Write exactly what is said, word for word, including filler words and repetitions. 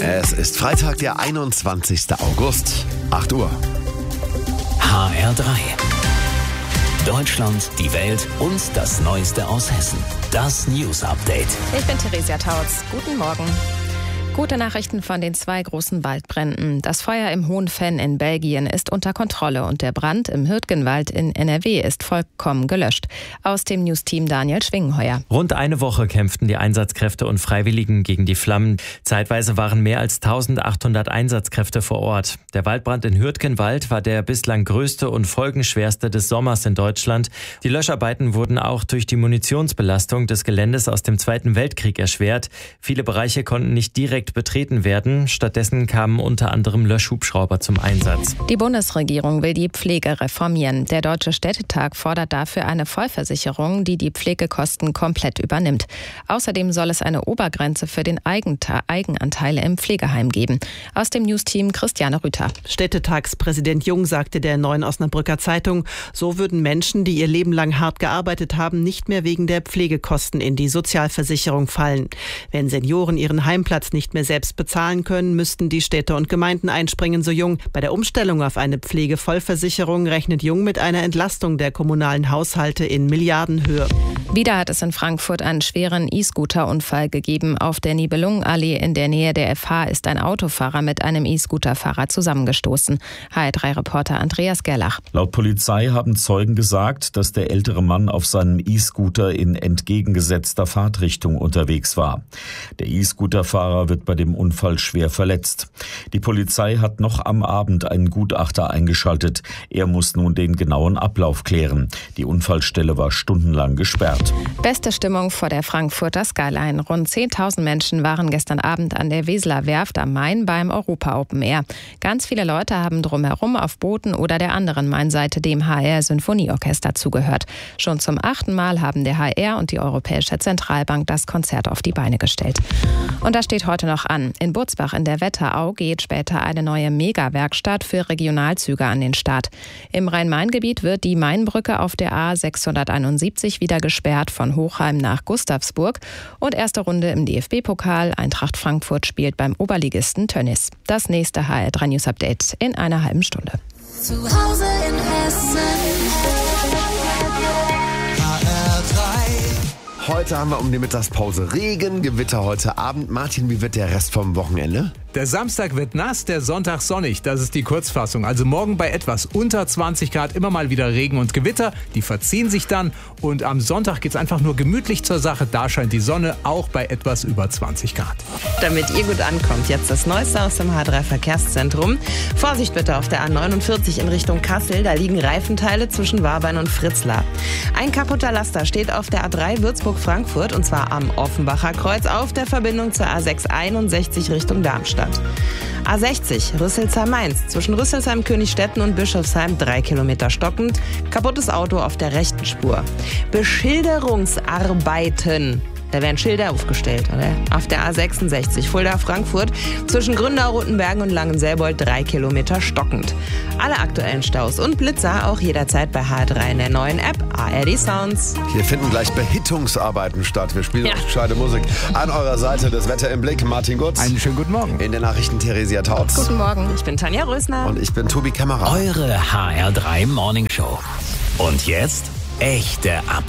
Es ist Freitag, der einundzwanzigster August, acht Uhr. H R drei. Deutschland, die Welt und das Neueste aus Hessen. Das News Update. Ich bin Theresia Tautz. Guten Morgen. Gute Nachrichten von den zwei großen Waldbränden. Das Feuer im Hohen Venn in Belgien ist unter Kontrolle und der Brand im Hürtgenwald in N R W ist vollkommen gelöscht. Aus dem News-Team Daniel Schwingenheuer. Rund eine Woche kämpften die Einsatzkräfte und Freiwilligen gegen die Flammen. Zeitweise waren mehr als eintausendachthundert Einsatzkräfte vor Ort. Der Waldbrand in Hürtgenwald war der bislang größte und folgenschwerste des Sommers in Deutschland. Die Löscharbeiten wurden auch durch die Munitionsbelastung des Geländes aus dem Zweiten Weltkrieg erschwert. Viele Bereiche konnten nicht direkt betreten werden. Stattdessen kamen unter anderem Löschhubschrauber zum Einsatz. Die Bundesregierung will die Pflege reformieren. Der Deutsche Städtetag fordert dafür eine Vollversicherung, die die Pflegekosten komplett übernimmt. Außerdem soll es eine Obergrenze für den Eigenanteil im Pflegeheim geben. Aus dem News-Team Christiane Rüther. Städtetagspräsident Jung sagte der Neuen Osnabrücker Zeitung, so würden Menschen, die ihr Leben lang hart gearbeitet haben, nicht mehr wegen der Pflegekosten in die Sozialversicherung fallen. Wenn Senioren ihren Heimplatz nicht mehr selbst bezahlen können, müssten die Städte und Gemeinden einspringen, so Jung. Bei der Umstellung auf eine Pflegevollversicherung rechnet Jung mit einer Entlastung der kommunalen Haushalte in Milliardenhöhe. Wieder hat es in Frankfurt einen schweren E-Scooter-Unfall gegeben. Auf der Nibelungenallee in der Nähe der F H ist ein Autofahrer mit einem E-Scooter-Fahrer zusammengestoßen. H R drei Reporter Andreas Gerlach. Laut Polizei haben Zeugen gesagt, dass der ältere Mann auf seinem E-Scooter in entgegengesetzter Fahrtrichtung unterwegs war. Der E-Scooter-Fahrer wird bei dem Unfall schwer verletzt. Die Polizei hat noch am Abend einen Gutachter eingeschaltet. Er muss nun den genauen Ablauf klären. Die Unfallstelle war stundenlang gesperrt. Beste Stimmung vor der Frankfurter Skyline. Rund zehntausend Menschen waren gestern Abend an der Weseler Werft am Main beim Europa Open Air. Ganz viele Leute haben drumherum auf Booten oder der anderen Mainseite dem H R Sinfonieorchester zugehört. Schon zum achten Mal haben der H R und die Europäische Zentralbank das Konzert auf die Beine gestellt. Und das steht heute noch an. In Burzbach in der Wetterau geht später eine neue Mega-Werkstatt für Regionalzüge an den Start. Im Rhein-Main-Gebiet wird die Mainbrücke auf der A sechshunderteinundsiebzig wieder gesperrt von Hochheim nach Gustavsburg. Und erste Runde im D F B-Pokal. Eintracht Frankfurt spielt beim Oberligisten Tönnies. Das nächste H R drei News Update in einer halben Stunde. Zu Hause in Hessen. H R drei. Heute haben wir um die Mittagspause Regen, Gewitter heute Abend. Martin, wie wird der Rest vom Wochenende? Der Samstag wird nass, der Sonntag sonnig. Das ist die Kurzfassung. Also morgen bei etwas unter zwanzig Grad immer mal wieder Regen und Gewitter. Die verziehen sich dann. Und am Sonntag geht es einfach nur gemütlich zur Sache. Da scheint die Sonne, auch bei etwas über zwanzig Grad. Damit ihr gut ankommt, jetzt das Neueste aus dem H drei Verkehrszentrum. Vorsicht bitte auf der A neunundvierzig in Richtung Kassel. Da liegen Reifenteile zwischen Warbein und Fritzlar. Ein kaputter Laster steht auf der A drei Würzburg-Frankfurt und zwar am Offenbacher Kreuz auf der Verbindung zur A sechs einundsechzig Richtung Darmstadt. A sechzig Rüsselsheim-Mainz zwischen Rüsselsheim-Königstetten und Bischofsheim drei Kilometer stockend. Kaputtes Auto auf der rechten Spur. Beschilderungsarbeiten. Da werden Schilder aufgestellt, oder? Auf der A sechsundsechzig Fulda-Frankfurt zwischen Gründau-Rothenbergen und Langenselbold drei Kilometer stockend. Alle aktuellen Staus und Blitzer auch jederzeit bei H drei in der neuen App A R D Sounds. Hier finden gleich Behittungsarbeiten statt. Wir spielen Ja. euch gescheite Musik. An eurer Seite das Wetter im Blick. Martin Gutz. Einen schönen guten Morgen. In den Nachrichten Theresia Tautz. Guten Morgen. Ich bin Tanja Rösner. Und ich bin Tobi Kämmerer. Eure H R drei Morning Show. Und jetzt echte Updates.